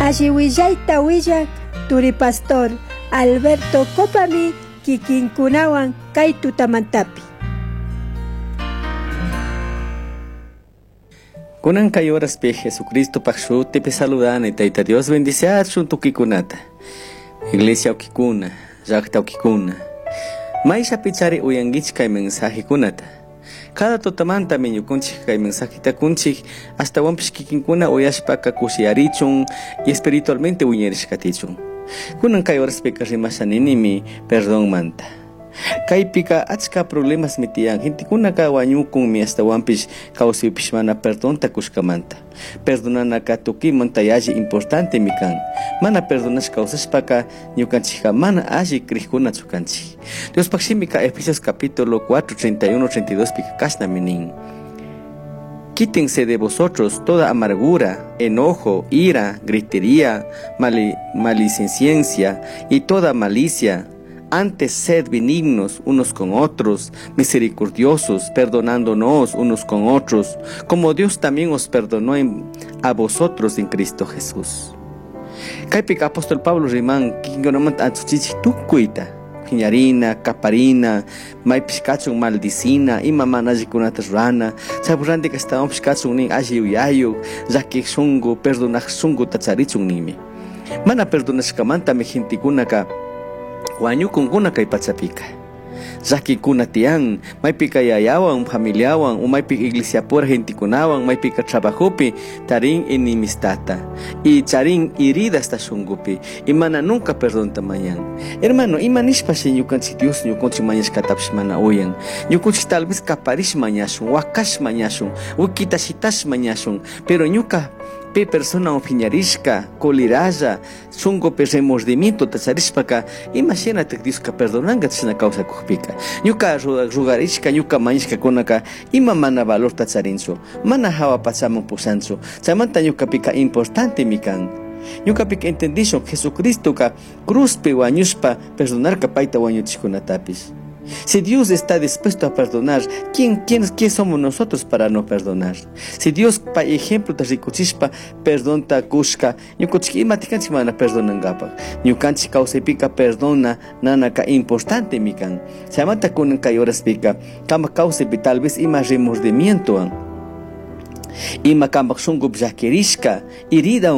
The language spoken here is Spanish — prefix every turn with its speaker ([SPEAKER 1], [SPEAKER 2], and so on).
[SPEAKER 1] Ashiwillaita willak Turi Pastor Alberto Copami kikinkunawan kay tutamantapi.
[SPEAKER 2] Kunan kay horas pe Jesucristo pakshuti pe saludana y taita Dios bendicear shuntukikunata. Iglesia ukikuna, jakta ukikuna. Maisha pichari uyangich kay mensaje kunata. Cada totamanta menyu kunchik kay mensaje ta kunchik hasta wampish kikinkuna uyashpaka kushiarichun y espiritualmente uñerishkatichun. Kunan kay horas pe karimashaninimi perdón manta. Kay pika achka problemas mitian gente kuna ka wañukun mi hasta wampish kawsipish mana perdón takushkamanta. Perdonana ka tuki montayaji importante mikan. Mana perdonas kawsashpaka ñukanchika mana alli krikuna chukanchik. Dios pakshimika Efesios capítulo 4, 31, 32 pika kashna minin. Quítense de vosotros toda amargura, enojo, ira, gritería, maledicencia y toda malicia. Antes sed benignos unos con otros, misericordiosos, perdonándonos unos con otros, como Dios también os perdonó a vosotros en Cristo Jesús. Kaipik apóstol Pablo Rimán, kingonomant atsuchichi tukuita, kiñarina, caparina, maipiskachun maldicina, ima manajikunatas rana, saburante que estaban piskachun nin ajiuyayu, yaki sungu, perdonak sungu tatsarichun nimi. Mana perdonashkamanta me jintikunaka, wañukun kuna kay patsapika. Zaki kuna tiang, may pika yayawan, familiawan, may pika iglesia pura gentikunawan, may pika trabajopi, taring inimistata. Y charing heridas ta shungupi, y mana nunca perdón tamayan. Hermano, imanishpa si nyukan si Dios nyukon si mañas katapsh mana oyan. Nyukon si tal vez kaparish mañashun, wakash mañashun, wikitashitash mañashun, pero nyuka pe persona opiñarishka, coliraya, sungo pe remordimiento tazarishpaka, imagínate que Dios ka perdonanga tsina causa kujpika. Nyuka rugarishka, nyuka manishka konaka, ima mana valor tazarinso, mana hawa pasamo pusanso, samanta nyuka pika importante mikan. Nyuka pika entendishon Jesucristo ka cruz pe wañushpa perdonar kapaita wañuchkunatapis. Si Dios está dispuesto a perdonar, ¿quién somos nosotros para no perdonar? Si Dios, por ejemplo, te ricuchispa, perdón ta kushka, ñukuchki imatikanchi mana perdonangapa. Ñukanchi kausepika perdona, nanaka importante mikan. Se amata con horas pika, kama kausepi tal vez ima remordimiento. Ima kama shungup jaquerishka, herida